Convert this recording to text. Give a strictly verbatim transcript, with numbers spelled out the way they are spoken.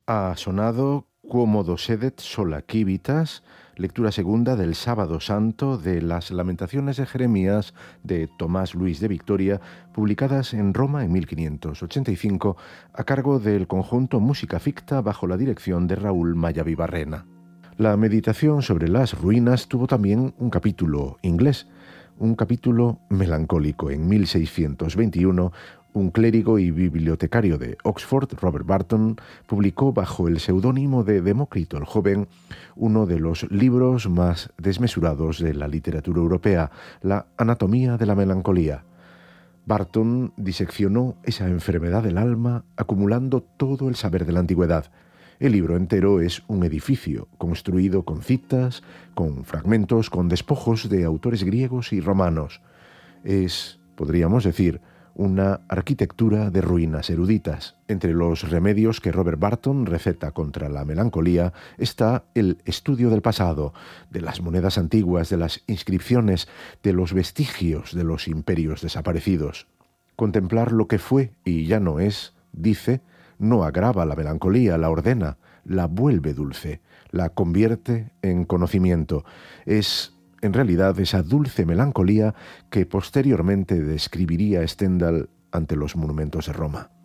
Ha sonado Quomodo sedet sola civitas, lectura segunda del Sábado Santo de las Lamentaciones de Jeremías de Tomás Luis de Victoria, publicadas en Roma en mil quinientos ochenta y cinco, a cargo del conjunto Música Ficta bajo la dirección de Raúl Mallavibarrena. La meditación sobre las ruinas tuvo también un capítulo inglés, un capítulo melancólico. En mil seiscientos veintiuno, un clérigo y bibliotecario de Oxford, Robert Barton, publicó bajo el seudónimo de Demócrito el Joven uno de los libros más desmesurados de la literatura europea, La Anatomía de la Melancolía. Barton diseccionó esa enfermedad del alma acumulando todo el saber de la antigüedad. El libro entero es un edificio construido con citas, con fragmentos, con despojos de autores griegos y romanos. Es, podríamos decir, una arquitectura de ruinas eruditas. Entre los remedios que Robert Barton receta contra la melancolía está el estudio del pasado, de las monedas antiguas, de las inscripciones, de los vestigios de los imperios desaparecidos. Contemplar lo que fue y ya no es, dice, no agrava la melancolía, la ordena, la vuelve dulce, la convierte en conocimiento. Es en realidad esa dulce melancolía que posteriormente describiría Stendhal ante los monumentos de Roma.